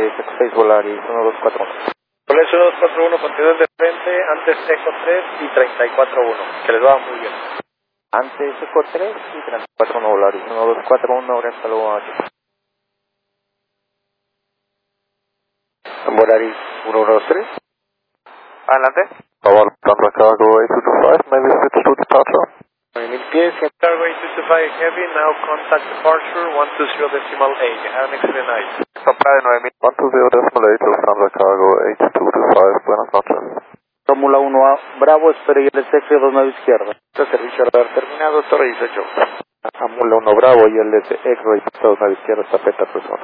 Seco 6 Volaris 1241. Volaris 1241, continuidad de frente, antes Eco 3 y 341, que les va muy bien. Antes Seco 3 y 341 Volaris 1241, ahora hasta luego. Volaris 113. Adelante. Favor, Sandra Cargo 8225, maybe switch to departure. 9000 pies, Cargo 8225 Heavy, now contact departure 120.8. Have an excellent night. Sopra de 9000. 120.8, Lufthansa Cargo 8225, buenas noches. Fórmula 1A, Bravo, espere ILS 29 izquierda. Este servicio al haber terminado, Torre 18. Fórmula 1 Bravo, ILS X-Ray 29 izquierda, Zapeta, persona.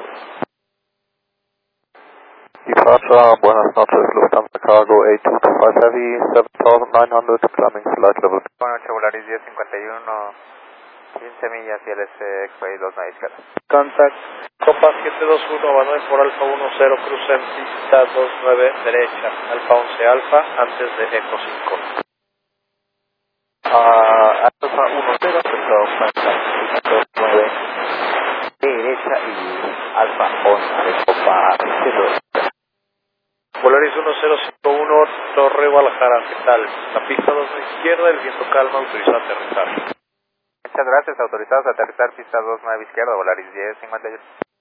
Departure, buenas noches, Lufthansa Cargo 8225 Heavy, 7900, climbing flight level. Buenas noches, Volaris 1051, 15 millas y LS X-Ray 29 izquierda. Contact, Copa 721, Banoi por Alfa 10, cruce en pista 29 derecha, Alfa 11 Alfa, antes de Eco 5. Alfa 10, perdón, pista 29 derecha y Alfa 11, Copa 7. Volaris 1051, Torre Guadalajara, ¿qué tal? La pista 2 a izquierda, el viento calma, autorizado a aterrizar. Muchas gracias, autorizados a aterrizar pista 29 izquierda, Volaris 1058.